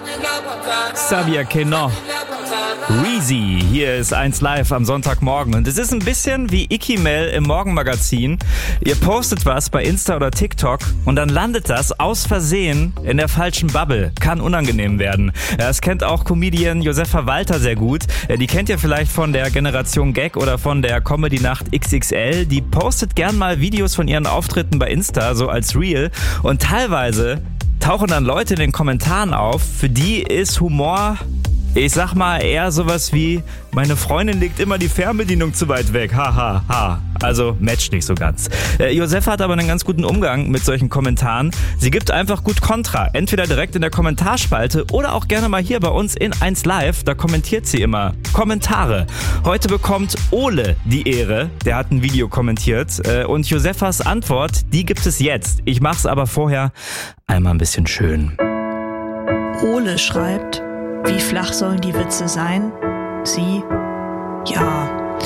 Xavier Kenon. Reezy, hier ist 1 Live am Sonntagmorgen und es ist ein bisschen wie Ikimel im Morgenmagazin. Ihr postet was bei Insta oder TikTok und dann landet das aus Versehen in der falschen Bubble. Kann unangenehm werden. Das kennt auch Comedian Josefa Walter sehr gut. Die kennt ihr vielleicht von der Generation Gag oder von der Comedy-Nacht XXL. Die postet gern mal Videos von ihren Auftritten bei Insta, so als Reel, und teilweise tauchen dann Leute in den Kommentaren auf, für die ist Humor, ich sag mal, eher sowas wie: meine Freundin legt immer die Fernbedienung zu weit weg. Ha, ha, ha. Also matcht nicht so ganz. Josefa hat aber einen ganz guten Umgang mit solchen Kommentaren. Sie gibt einfach gut Kontra. Entweder direkt in der Kommentarspalte oder auch gerne mal hier bei uns in 1 Live. Da kommentiert sie immer Kommentare. Heute bekommt Ole die Ehre. Der hat ein Video kommentiert. Und Josefas Antwort, die gibt es jetzt. Ich mach's aber vorher einmal ein bisschen schön. Ole schreibt: Wie flach sollen die Witze sein? Sie: Ja.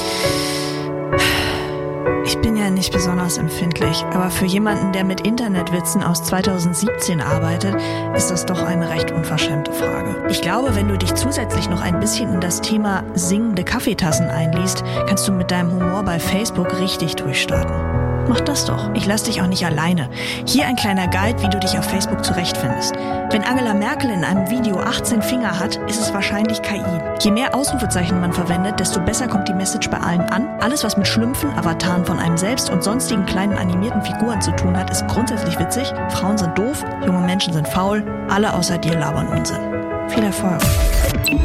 Ich bin ja nicht besonders empfindlich, aber für jemanden, der mit Internetwitzen aus 2017 arbeitet, ist das doch eine recht unverschämte Frage. Ich glaube, wenn du dich zusätzlich noch ein bisschen in das Thema singende Kaffeetassen einliest, kannst du mit deinem Humor bei Facebook richtig durchstarten. Mach das doch. Ich lass dich auch nicht alleine. Hier ein kleiner Guide, wie du dich auf Facebook zurechtfindest. Wenn Angela Merkel in einem Video 18 Finger hat, ist es wahrscheinlich KI. Je mehr Ausrufezeichen man verwendet, desto besser kommt die Message bei allen an. Alles, was mit Schlümpfen, Avataren von einem selbst und sonstigen kleinen animierten Figuren zu tun hat, ist grundsätzlich witzig. Frauen sind doof, junge Menschen sind faul, alle außer dir labern Unsinn. Viel Erfolg.